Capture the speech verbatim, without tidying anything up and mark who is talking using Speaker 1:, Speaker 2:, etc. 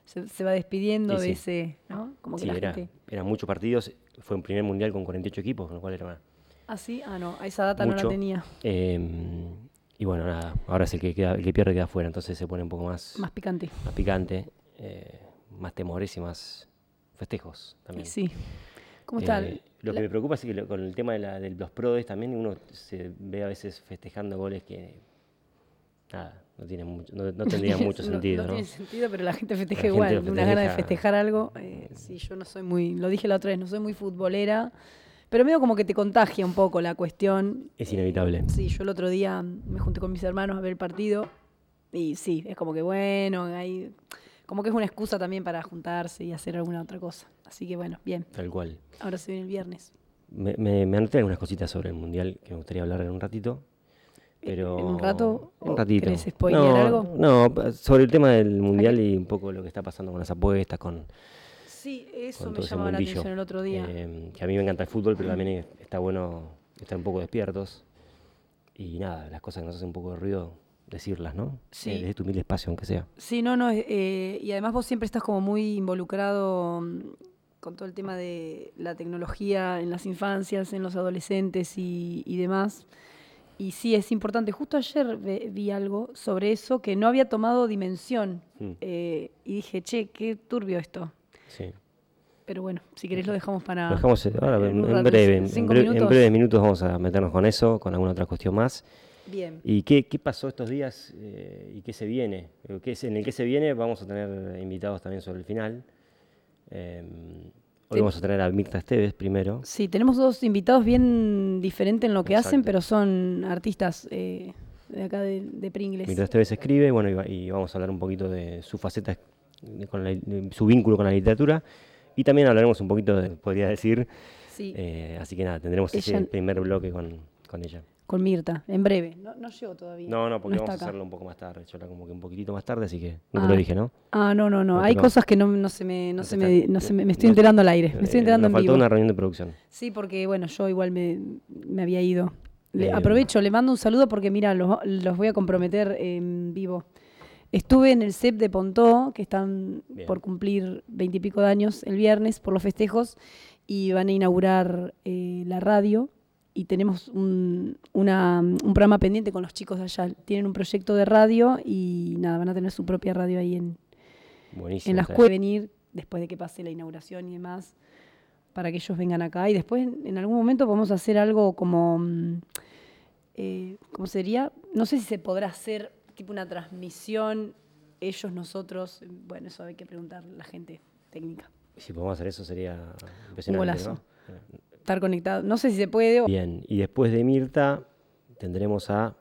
Speaker 1: se, se va despidiendo
Speaker 2: Sí,
Speaker 1: de
Speaker 2: sí.
Speaker 1: ese, ¿no? Como que
Speaker 2: Sí,
Speaker 1: la
Speaker 2: era,
Speaker 1: gente...
Speaker 2: eran muchos partidos. Fue un primer mundial con cuarenta y ocho equipos, con lo cual era
Speaker 1: ¿Ah, sí? Ah, no, a esa data no la
Speaker 2: mucho.
Speaker 1: tenía.
Speaker 2: Eh, y bueno, nada, ahora es el que, queda, el que pierde queda fuera, entonces se pone un poco más,
Speaker 1: Más picante.
Speaker 2: más picante, eh, más temores y más festejos
Speaker 1: Y
Speaker 2: también.
Speaker 1: sí. ¿Cómo está?
Speaker 2: Eh, lo que
Speaker 1: La-
Speaker 2: me preocupa es que lo- con el tema de, la, de los prodes también uno se ve a veces festejando goles que nada, no, tiene mucho, no, no tendría mucho
Speaker 1: no,
Speaker 2: sentido,
Speaker 1: no tiene
Speaker 2: ¿no?
Speaker 1: sentido, pero la gente festeja
Speaker 2: La gente
Speaker 1: igual.
Speaker 2: lo
Speaker 1: Unas ganas de
Speaker 2: festeja,
Speaker 1: festejar algo. Eh, sí, yo no soy muy, lo dije la otra vez, no soy muy futbolera, pero medio como que te contagia un poco la cuestión.
Speaker 2: es
Speaker 1: Eh,
Speaker 2: inevitable.
Speaker 1: sí, yo el otro día me junté con mis hermanos a ver el partido y sí, es como que bueno, hay, como que es una excusa también para juntarse y hacer alguna otra cosa. Así que bueno, bien.
Speaker 2: Tal cual.
Speaker 1: Ahora se viene el viernes.
Speaker 2: Me, me, me anoté algunas cositas sobre el Mundial que me gustaría hablar en un ratito, pero...
Speaker 1: ¿En un rato
Speaker 2: Un
Speaker 1: o
Speaker 2: ratito.
Speaker 1: querés spoilear
Speaker 2: No,
Speaker 1: algo?
Speaker 2: no, pa- sobre el tema del
Speaker 1: ¿A qué?
Speaker 2: Mundial y un poco lo que está pasando con las apuestas, con,
Speaker 1: Sí, eso
Speaker 2: con
Speaker 1: me
Speaker 2: todo ese
Speaker 1: llamaba la
Speaker 2: mundillo.
Speaker 1: atención el otro día.
Speaker 2: Eh, que a mí me encanta el fútbol, pero también es- está bueno estar un poco despiertos. Y nada, las cosas que nos hacen un poco de ruido, decirlas, ¿no?
Speaker 1: Sí.
Speaker 2: Eh, desde tu humilde espacio, aunque sea.
Speaker 1: Sí, no, no, eh, y además vos siempre estás como muy involucrado mm, con todo el tema de la tecnología en las infancias, en los adolescentes y, y demás. Y sí, es importante. Justo ayer ve- vi algo sobre eso que no había tomado dimensión.
Speaker 2: Mm,
Speaker 1: eh, y dije, che, qué turbio esto.
Speaker 2: sí.
Speaker 1: Pero bueno, si querés lo dejamos
Speaker 2: Lo
Speaker 1: para
Speaker 2: dejamos eh, ahora,
Speaker 1: en
Speaker 2: en,
Speaker 1: un
Speaker 2: en
Speaker 1: rato,
Speaker 2: breve,
Speaker 1: en
Speaker 2: en,
Speaker 1: cinco
Speaker 2: breve, en
Speaker 1: minutos.
Speaker 2: breves minutos vamos a meternos con eso, con alguna otra cuestión más.
Speaker 1: Bien.
Speaker 2: ¿Y qué, qué pasó estos días eh, y qué se viene? Eh, ¿Qué es- en el que se viene vamos a tener invitados también sobre el final. Eh, hoy
Speaker 1: Ten-
Speaker 2: vamos a tener a Mirta Esteves primero.
Speaker 1: Sí, tenemos dos invitados bien diferentes en lo que hacen,
Speaker 2: Exacto.
Speaker 1: pero son artistas eh, de acá de, de Pringles.
Speaker 2: Mirta Esteves escribe, bueno, y, va- y vamos a hablar un poquito de su faceta, de- con la- de su vínculo con la literatura. Y también hablaremos un poquito, de, podría decir,
Speaker 1: Sí,
Speaker 2: eh, así que nada, tendremos ese
Speaker 1: ella
Speaker 2: primer bloque con, con ella.
Speaker 1: con Mirta, en breve. No, no llegó todavía.
Speaker 2: No, no, porque
Speaker 1: está
Speaker 2: vamos a
Speaker 1: acá.
Speaker 2: hacerlo un poco más tarde. Yo la como que un poquitito más tarde, así que no te
Speaker 1: Ah,
Speaker 2: lo dije, ¿no?
Speaker 1: Ah, no, no, no.
Speaker 2: No te
Speaker 1: Hay
Speaker 2: lo-
Speaker 1: cosas que no, no se me, no
Speaker 2: no
Speaker 1: se
Speaker 2: te
Speaker 1: me,
Speaker 2: está-
Speaker 1: no se me, me
Speaker 2: no-
Speaker 1: estoy
Speaker 2: no-
Speaker 1: enterando al aire. Me estoy
Speaker 2: eh,
Speaker 1: enterando
Speaker 2: nos
Speaker 1: en
Speaker 2: faltó
Speaker 1: vivo.
Speaker 2: una reunión de producción.
Speaker 1: Sí, porque bueno, yo igual me, me había ido. Le-
Speaker 2: Eh,
Speaker 1: aprovecho, le mando un saludo porque mira, los, los voy a comprometer en vivo. Estuve en el C E P de Pontó, que están
Speaker 2: Bien.
Speaker 1: por cumplir veintipico de años el viernes por los festejos, y van a inaugurar eh, la radio. Y tenemos un, una- un programa pendiente con los chicos de allá. Tienen un proyecto de radio y nada, van a tener su propia radio ahí en,
Speaker 2: Buenísimo.
Speaker 1: en la
Speaker 2: está
Speaker 1: escuela. Venir después de que pase la inauguración y demás, para que ellos vengan acá. Y después, en, en algún momento, vamos a hacer algo como, mm, eh, ¿cómo sería? No sé si se podrá hacer tipo una transmisión, ellos, nosotros. Bueno, eso hay que preguntarle a la gente técnica.
Speaker 2: Si podemos hacer eso sería
Speaker 1: Un
Speaker 2: impresionante,
Speaker 1: golazo.
Speaker 2: ¿no?
Speaker 1: Estar conectado. No sé si se puede. o-
Speaker 2: Bien, y después de Mirta tendremos a